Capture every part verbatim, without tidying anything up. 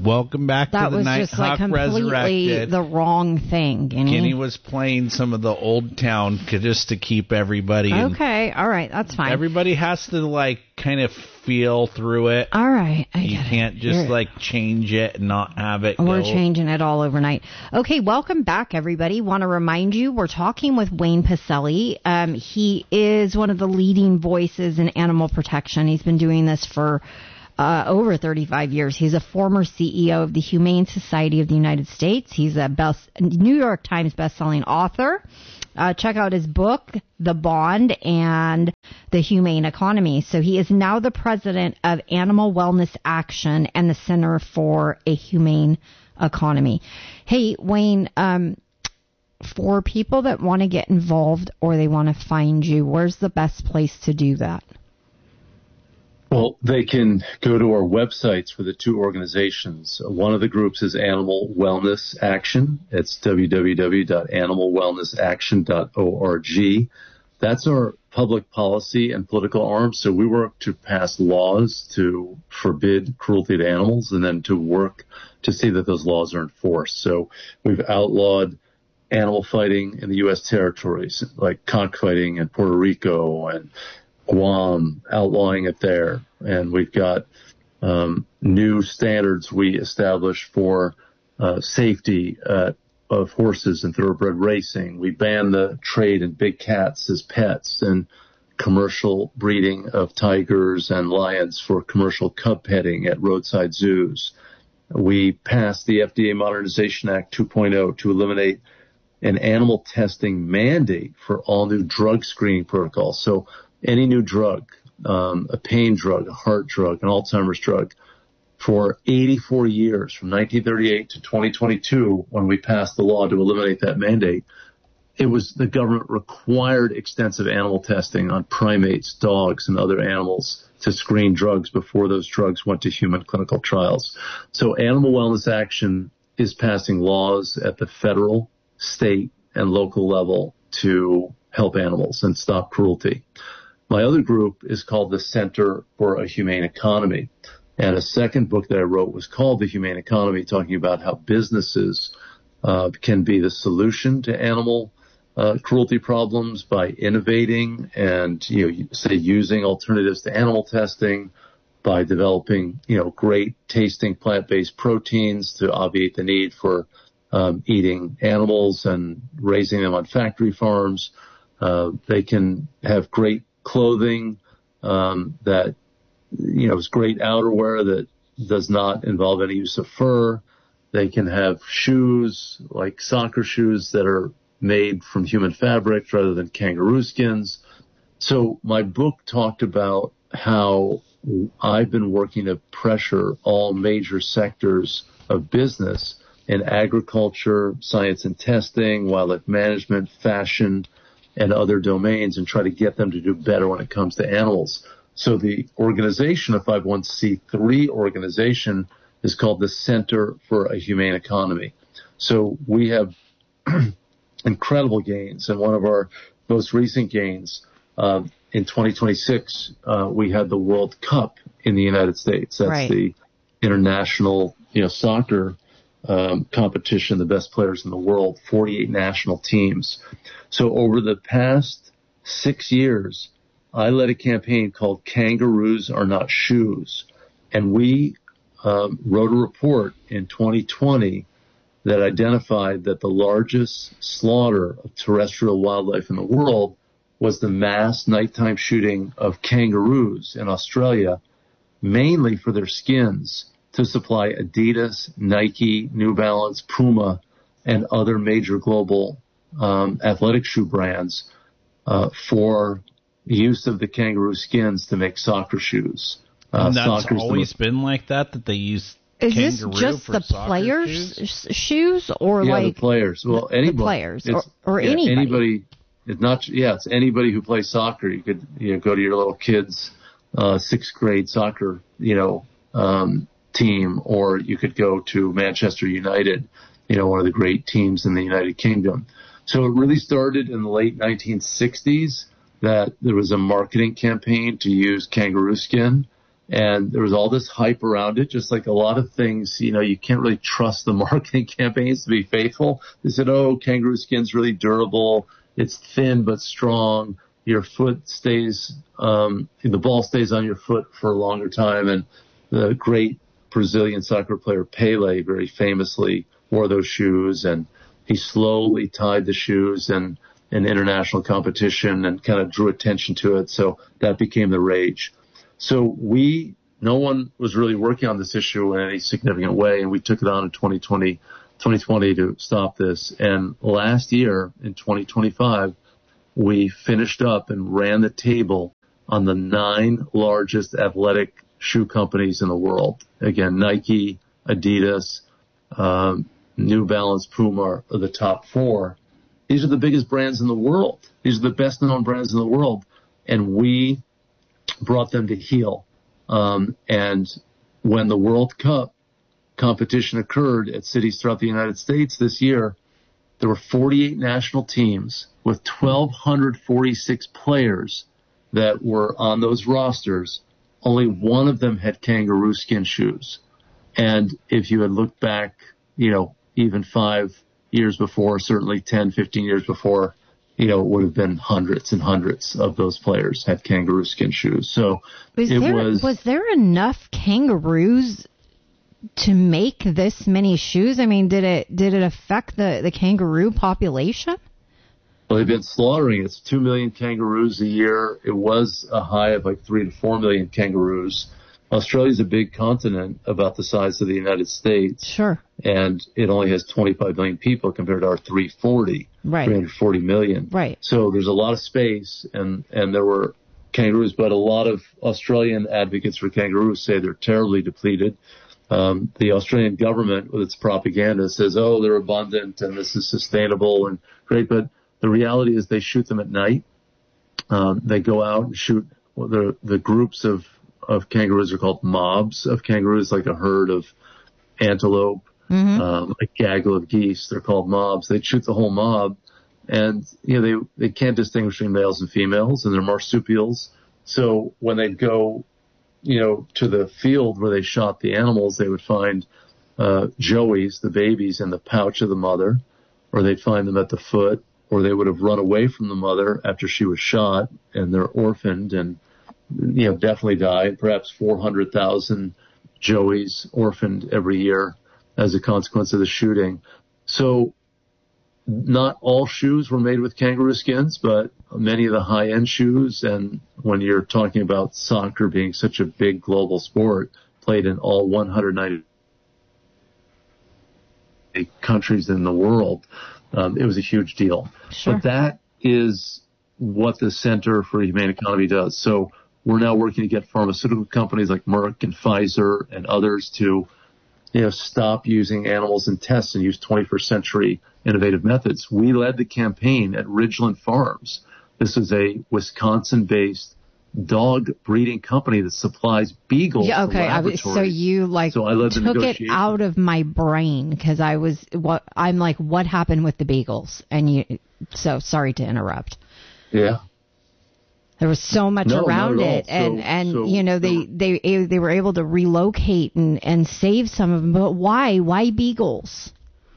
welcome back that to the was Nighthawk just like completely Resurrected. the wrong thing. Guinea. Guinea was playing some of the Old Town just to keep everybody. Okay, all right, that's fine. Everybody has to like kind of feel through it. All right, I you get can't it. just You're, like change it and not have it. We're go. changing it all overnight. Okay, welcome back, everybody. Want to remind you, we're talking with Wayne Pacelle. Um, he is one of the leading voices in animal protection. He's been doing this for Uh, over thirty-five years. He's a former C E O of the Humane Society of the United States. He's a best, New York Times bestselling author. Uh, check out his book, The Bond and the Humane Economy. So he is now the president of Animal Wellness Action and the Center for a Humane Economy. Hey, Wayne, um, for people that want to get involved or they want to find you, where's the best place to do that? Well, they can go to our websites for the two organizations. One of the groups is Animal Wellness Action. It's w w w dot animal wellness action dot org. That's our public policy and political arm. So we work to pass laws to forbid cruelty to animals and then to work to see that those laws are enforced. So we've outlawed animal fighting in the U S territories, like cockfighting in Puerto Rico and Guam, outlawing it there. And we've got um, new standards we established for uh, safety uh, of horses and thoroughbred racing. We banned the trade in big cats as pets and commercial breeding of tigers and lions for commercial cub petting at roadside zoos. We passed the F D A Modernization Act two point oh to eliminate an animal testing mandate for all new drug screening protocols. So any new drug, um, a pain drug, a heart drug, an Alzheimer's drug, for eighty-four years, from nineteen thirty-eight to twenty twenty-two, when we passed the law to eliminate that mandate, it was the government required extensive animal testing on primates, dogs, and other animals to screen drugs before those drugs went to human clinical trials. So Animal Wellness Action is passing laws at the federal, state, and local level to help animals and stop cruelty. My other group is called the Center for a Humane Economy. And a second book that I wrote was called The Humane Economy, talking about how businesses uh, can be the solution to animal uh, cruelty problems by innovating and, you know, say using alternatives to animal testing, by developing, you know, great tasting plant-based proteins to obviate the need for um, eating animals and raising them on factory farms. Uh, they can have great clothing um, that, you know, is great outerwear that does not involve any use of fur. They can have shoes, like soccer shoes, that are made from human fabric rather than kangaroo skins. So my book talked about how I've been working to pressure all major sectors of business in agriculture, science and testing, wildlife management, fashion, and other domains, and try to get them to do better when it comes to animals. So the organization, a five oh one c three organization, is called the Center for a Humane Economy. So we have incredible gains, and one of our most recent gains, uh, in twenty twenty-six, uh, we had the World Cup in the United States. That's right. The international, you know, soccer um, competition, the best players in the world, forty-eight national teams. So over the past six years, I led a campaign called Kangaroos Are Not Shoes. And we um, wrote a report in twenty twenty that identified that the largest slaughter of terrestrial wildlife in the world was the mass nighttime shooting of kangaroos in Australia, mainly for their skins, to supply Adidas, Nike, New Balance, Puma, and other major global um, athletic shoe brands uh, for use of the kangaroo skins to make soccer shoes. Uh, and that's always the, been like that, that they use Is kangaroo this just for the soccer players' shoes? shoes, or yeah, like the players? Well, the, anybody. the players, or, or yeah, anybody. anybody. It's not. Yeah, it's anybody who plays soccer. You could, you know, go to your little kid's uh, sixth grade soccer, you know, um, team, or you could go to Manchester United, you know, one of the great teams in the United Kingdom. So it really started in the late nineteen sixties that there was a marketing campaign to use kangaroo skin. And there was all this hype around it, just like a lot of things, you know, you can't really trust the marketing campaigns to be faithful. They said, oh, kangaroo skin's really durable. It's thin but strong. Your foot stays, um, the ball stays on your foot for a longer time. And the great Brazilian soccer player Pele very famously wore those shoes, and he slowly tied the shoes in, in international competition and kind of drew attention to it. So that became the rage. So we, no one was really working on this issue in any significant way, and we took it on in twenty twenty, twenty twenty to stop this. And last year, in twenty twenty-five, we finished up and ran the table on the nine largest athletic shoe companies in the world. Again, Nike, Adidas, um, New Balance, Puma are the top four. These are the biggest brands in the world. These are the best known brands in the world. And we brought them to heel. Um, and when the World Cup competition occurred at cities throughout the United States this year, there were forty-eight national teams with one thousand two hundred forty-six players that were on those rosters. Only one of them had kangaroo skin shoes. And if you had looked back, you know, even five years before, certainly ten, fifteen years before, you know, it would have been hundreds and hundreds of those players had kangaroo skin shoes. So was it there, was. Was there enough kangaroos to make this many shoes? I mean, did it did it affect the, the kangaroo population? Well, they've been slaughtering. It's two million kangaroos a year. It was a high of like three to four million kangaroos. Australia's a big continent, about the size of the United States. Sure. And it only has twenty-five million people compared to our three hundred forty, right. three hundred forty million. Right. So there's a lot of space, and, and there were kangaroos, but a lot of Australian advocates for kangaroos say they're terribly depleted. Um, the Australian government, with its propaganda, says, oh, they're abundant and this is sustainable and great, but the reality is they shoot them at night. Um, they go out and shoot. Well, the the groups of of kangaroos are called mobs of kangaroos, like a herd of antelope, mm-hmm. um, a gaggle of geese. They're called mobs. They shoot the whole mob, and you know they they can't distinguish between males and females, and they're marsupials. So when they go, you know, to the field where they shot the animals, they would find uh, joeys, the babies, in the pouch of the mother, or they'd find them at the foot, or they would have run away from the mother after she was shot, and they're orphaned and, you know, definitely died. Perhaps four hundred thousand joeys orphaned every year as a consequence of the shooting. So not all shoes were made with kangaroo skins, but many of the high-end shoes, and when you're talking about soccer being such a big global sport, played in all one hundred ninety countries in the world, um, it was a huge deal. Sure. But that is what the Center for the Humane Economy does. So we're now working to get pharmaceutical companies like Merck and Pfizer and others to, you know, stop using animals in tests and use twenty-first century innovative methods. We led the campaign at Ridgeland Farms. This is a Wisconsin-based dog breeding company that supplies beagles. Yeah, okay. I was, so you like so I led the took it out of my brain because I was what I'm like. What happened with the beagles? And you. So sorry to interrupt. Yeah. There was so much no, around it, so, and and so, you know they, they they were able to relocate and and save some of them. But why why beagles?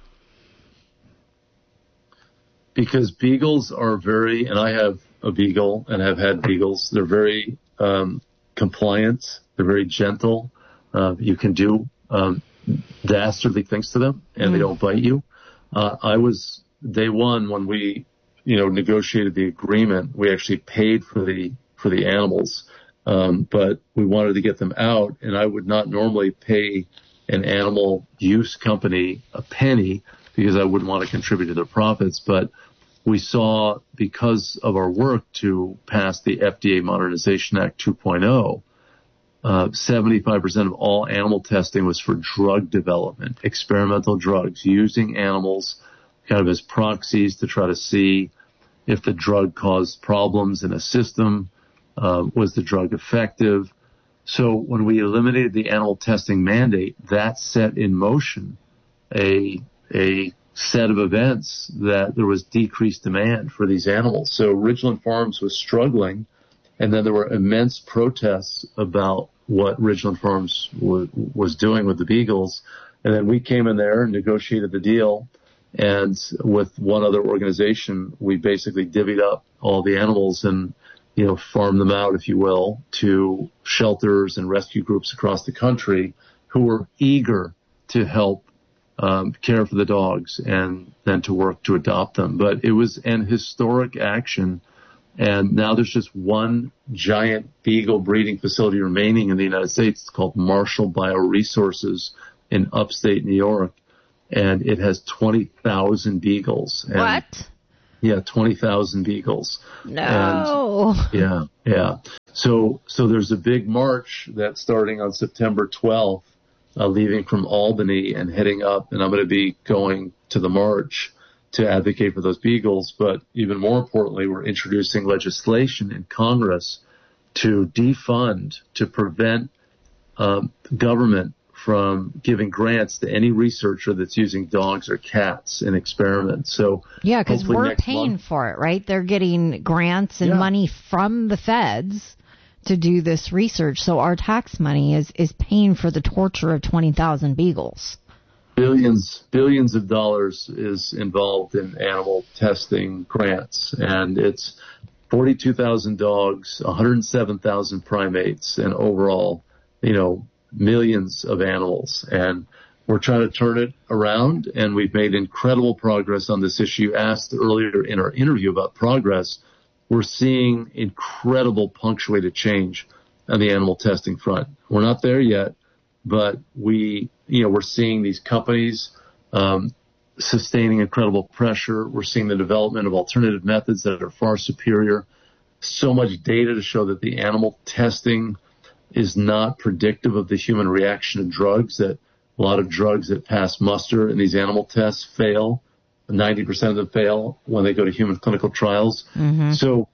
Because beagles are very, and I have a beagle and have had beagles. They're very um, compliant. They're very gentle. Uh, you can do um, dastardly things to them, and mm. they don't bite you. Uh, I was day one when we, you know, negotiated the agreement. We actually paid for the for the animals, um, but we wanted to get them out, and I would not normally pay an animal use company a penny because I wouldn't want to contribute to their profits, but we saw, because of our work to pass the F D A Modernization Act two point oh, uh, seventy-five percent of all animal testing was for drug development, experimental drugs, using animals kind of as proxies to try to see if the drug caused problems in a system, uh, was the drug effective. So when we eliminated the animal testing mandate, that set in motion a a set of events that there was decreased demand for these animals. So Ridgeland Farms was struggling, and then there were immense protests about what Ridgeland Farms w- was doing with the beagles. And then we came in there and negotiated the deal. And with one other organization, we basically divvied up all the animals and, you know, farmed them out, if you will, to shelters and rescue groups across the country who were eager to help um, care for the dogs and then to work to adopt them. But it was an historic action. And now there's just one giant beagle breeding facility remaining in the United States. It's called Marshall Bioresources in upstate New York. And it has twenty thousand beagles. And, what? Yeah, twenty thousand beagles. No. And, yeah, yeah. So, so there's a big march that's starting on September twelfth, uh, leaving from Albany and heading up. And I'm going to be going to the march to advocate for those beagles. But even more importantly, we're introducing legislation in Congress to defund, to prevent um, government from giving grants to any researcher that's using dogs or cats in experiments. So yeah, because we're next paying month, for it, right? They're getting grants and yeah. money from the feds to do this research. So our tax money is, is paying for the torture of twenty thousand beagles. Billions, billions of dollars is involved in animal testing grants, and it's forty-two thousand dogs, one hundred seven thousand primates, and overall, you know, millions of animals. And we're trying to turn it around, and we've made incredible progress on this issue. Asked earlier in our interview about progress, we're seeing incredible punctuated change on the animal testing front. We're not there yet, but we, you know, we're seeing these companies um, sustaining incredible pressure. We're seeing the development of alternative methods that are far superior. So much data to show that the animal testing is not predictive of the human reaction to drugs, that a lot of drugs that pass muster in these animal tests fail. ninety percent of them fail when they go to human clinical trials. Mm-hmm. So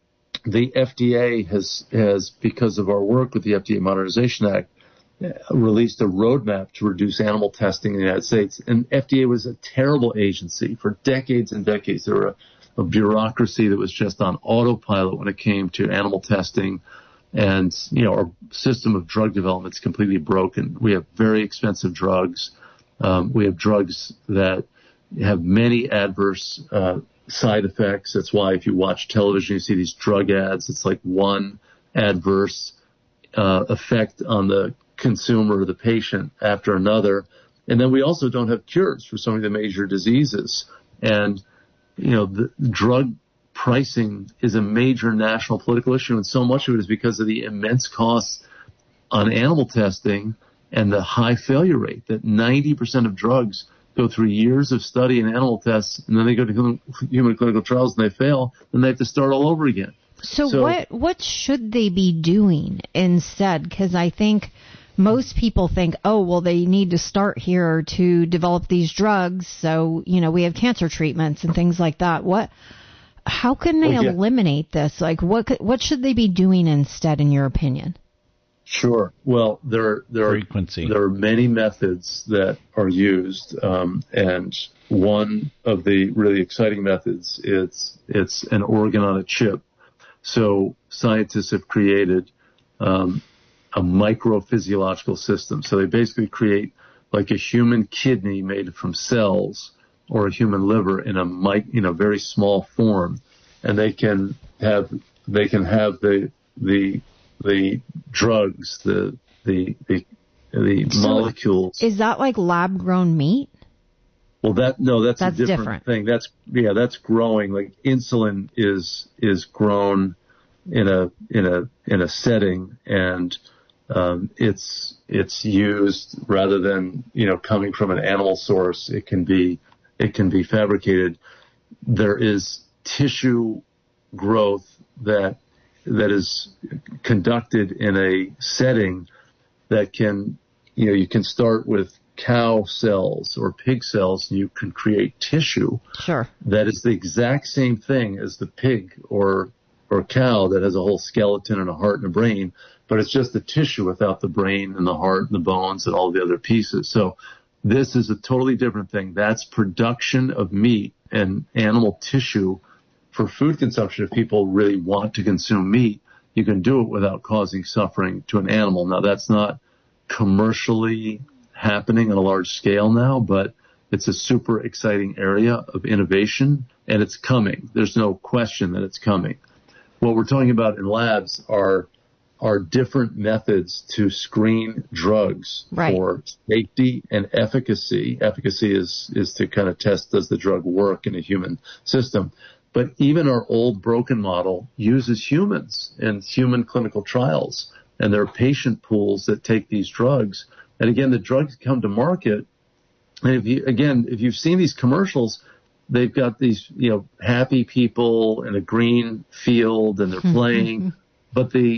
the F D A has, has, because of our work with the F D A Modernization Act, released a roadmap to reduce animal testing in the United States. And F D A was a terrible agency for decades and decades. There were a, a bureaucracy that was just on autopilot when it came to animal testing. And, you know, our system of drug development is completely broken. We have very expensive drugs. Um, we have drugs that have many adverse uh, side effects. That's why if you watch television, you see these drug ads. It's like one adverse uh, effect on the consumer or the patient after another. And then we also don't have cures for some of the major diseases. And, you know, the drug pricing is a major national political issue, and so much of it is because of the immense costs on animal testing and the high failure rate, that ninety percent of drugs go through years of study and animal tests, and then they go to human clinical trials and they fail, and they have to start all over again. So, so what what should they be doing instead? Because I think most people think, oh, well, they need to start here to develop these drugs, so, you know, we have cancer treatments and things like that. What... How can they oh, yeah. eliminate this? Like, what what should they be doing instead, in your opinion? Sure. Well, there there Frequency. are there are many methods that are used, um, and one of the really exciting methods is it's an organ on a chip. So scientists have created um, a microphysiological system. So they basically create like a human kidney made from cells, or a human liver in a mic, you know, very small form, and they can have they can have the the the drugs, the the the, the so molecules. Is that like lab grown meat? Well, that no, that's, that's a different, different thing. That's yeah, that's growing. Like insulin is is grown in a in a in a setting, and um, it's it's used rather than, you know, coming from an animal source. It can be It can be fabricated. There is tissue growth that that is conducted in a setting that can, you know, you can start with cow cells or pig cells, and you can create tissue. Sure. That is the exact same thing as the pig or or cow that has a whole skeleton and a heart and a brain, but it's just the tissue without the brain and the heart and the bones and all the other pieces. So this is a totally different thing. That's production of meat and animal tissue for food consumption if people really want to consume meat. you can do it without causing suffering to an animal. Now, that's not commercially happening on a large scale now, but it's a super exciting area of innovation, and it's coming. There's no question that it's coming. What we're talking about in labs are are different methods to screen drugs right. for safety and efficacy. Efficacy is, is to kind of test, does the drug work in a human system? But even our old broken model uses humans in human clinical trials. And there are patient pools that take these drugs. And again, the drugs come to market. And if you, again, if you've seen these commercials, they've got these, you know, happy people in a green field and they're playing. But the